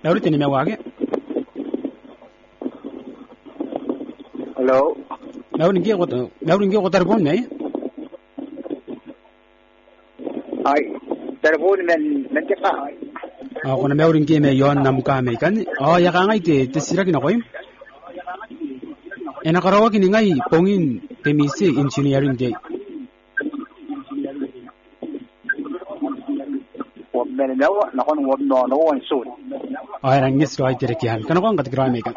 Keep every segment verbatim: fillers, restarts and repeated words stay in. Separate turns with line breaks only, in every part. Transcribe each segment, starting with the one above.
Ahorita ni me wage.
Hello.
Naurin ki ko naurin ki ko telepon nei.
Ay, telepon men men ka.
Ah ko na naurin ki me yon nam ka me kan. Oh ya ka ngai te te sira ki na koim. Ena karawa ki ngai pongin temisi engineering day.
Men no na kon won no no one soon.
Ay rang ngis roi tere ki han. Kana ko ngat gra me kan.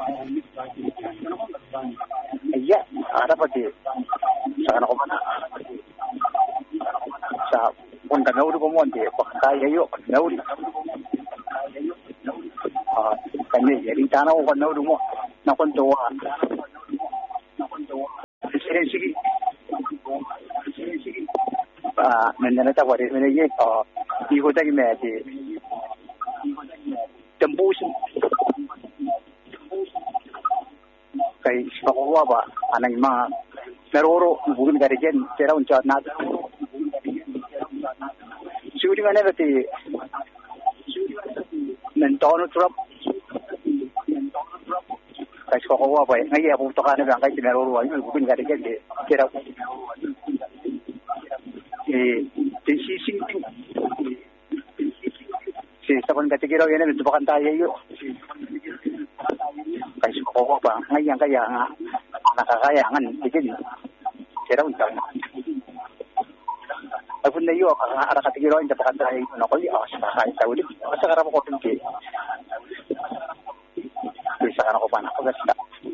Ya, ada pati. Sana ko mana. Sa kon ka no ko mon de pakta yayo no. Ah, kanya yari tana ko no mo. Na kon to wa. Sige sige. Ah, men na ta wa de men ye ah igo tagi me ati tembus kai sakawa ba anang ma naroro bugun gari gen tera uncha na shooting ane bati men tono trap kai sakawa ba ngai abu to kana ba kai naroro wa bugun gari gen tera eh tensi sing si sabon katigiro yan ito bakan tayo yo kasi ko ba ngayon kaya nga nakakayangan digin sira unta ako na yo ara katigiro ito bakan tayo no ko yo sa kay tawid sa karamo ko tinki sa kana ko pa na ko basta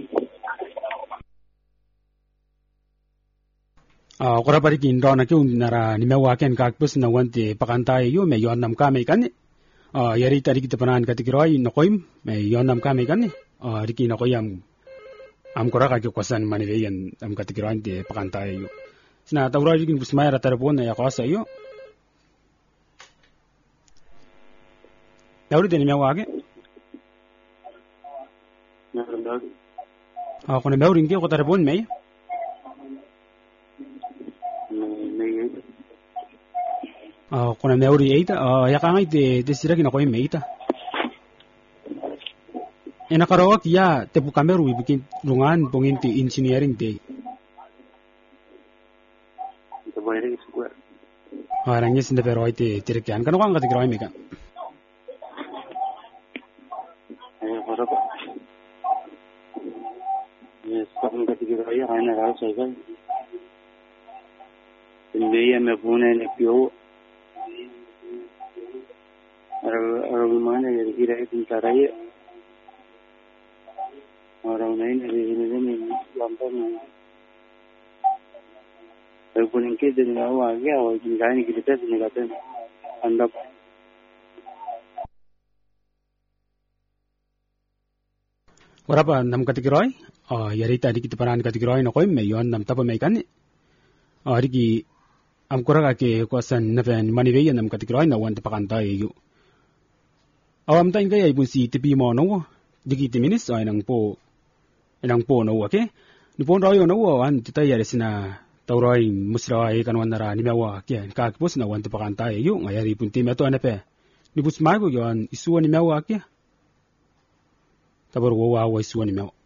Ah kora pari kin ro na ki nara ni me wa ken ka pus na wante bakan tayo yo me yon nam ka me kan. Ah yari tadi kita panan kategori nokoim me yonam kami kan ah riki nokoyam am koraka ke kosan maniveyan am kategori de pakantai yo sina tawra rikin busmaya tarapon ya kosa yo dawri de me wage ah kono me ringi ko tarapon me Ah, kuna meuri eita, ah, ya kangai te te sira kina koi meita. Ena karawa kia te buka meru bikin rungan pongin te engineering day.
ito ba rin suwa
Ah, rangnya sinde pero ite tirekian kan wang kati kira meka.
ay para ba yes kung katigiro ay ana ra sa iba hindi ya me pune ne pio orang mana ya kira itu caranya orang lain dari ini ni lampan saya pun ingin jadi awak ya awak jadi ni kita sini kata anda
Warapa nam kati kira ah yari tadi kita panan kati kira no koi me yon nam tapa me kan. Ah riki am koraka ke kuasan nafen maniveyan nam kati kira na wan te pakantai yo. Awam tain kaya ibun si tipi mo no digi timinis ay nang po nang po no okay ni pon rayo no an tita yare sina tawrai musra ay kanwan nara ni mewa ke ka pos na wan te pakanta yo ngayari pun tim ato anape ni bus mago yon isuwa ni mewa ke tabor wo wa isuwa ni mewa